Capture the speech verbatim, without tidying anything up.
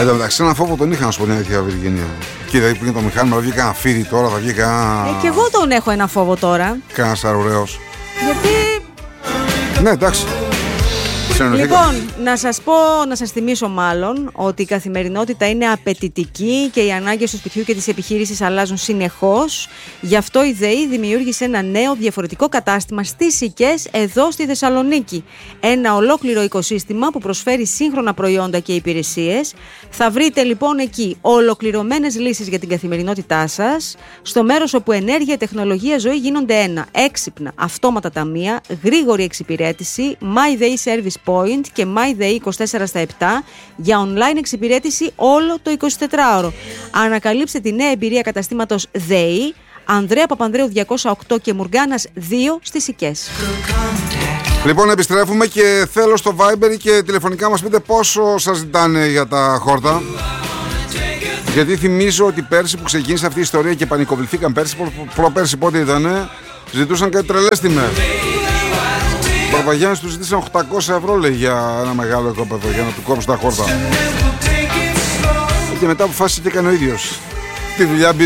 Εν τω μεταξύ, ένα φόβο τον είχα να σου πω την αλήθεια, Βυργίνια. Κοίτα, πήγε το μηχάνημα, θα βγει κανένα φίδι τώρα, θα βγει κανένα. Ε, και εγώ τον έχω ένα φόβο τώρα. Κανένα αρουραίος. Γιατί. Ναι, εντάξει. Λοιπόν, να σας πω, να σας θυμίσω μάλλον ότι η καθημερινότητα είναι απαιτητική και οι ανάγκες του σπιτιού και της επιχείρησης αλλάζουν συνεχώς. Γι' αυτό η ΔΕΗ δημιούργησε ένα νέο διαφορετικό κατάστημα στις Σικές εδώ στη Θεσσαλονίκη. Ένα ολόκληρο οικοσύστημα που προσφέρει σύγχρονα προϊόντα και υπηρεσίες. Θα βρείτε λοιπόν εκεί ολοκληρωμένες λύσεις για την καθημερινότητά σας, στο μέρος όπου ενέργεια, τεχνολογία, ζωή γίνονται ένα. Έξυπνα, αυτόματα ταμεία, γρήγορη εξυπηρέτηση, MyDay Service Point και MyDay είκοσι τέσσερα στα επτά για online εξυπηρέτηση όλο το εικοσιτετράωρο. Ανακαλύψτε τη νέα εμπειρία καταστήματος ΔΕΗ, Ανδρέα Παπανδρέου διακόσια οκτώ και Μουργάνας δύο στις Σικές. Λοιπόν, επιστρέφουμε και θέλω στο Viber και τηλεφωνικά μας πείτε πόσο σας ζητάνε για τα χόρτα. Γιατί θυμίζω ότι πέρσι που ξεκίνησε αυτή η ιστορία και πανικοβληθήκαν πέρσι, προπέρσι πότε ήτανε, ζητούσαν κάτι τρελές τιμές. Ο Παπαγιάννης του ζήτησαν οκτακόσια ευρώ, λέει, για ένα μεγάλο οικόπεδο, για να του κόψουν τα χόρτα. Και μετά αποφάσισε και έκανε ο ίδιος τη δουλειά.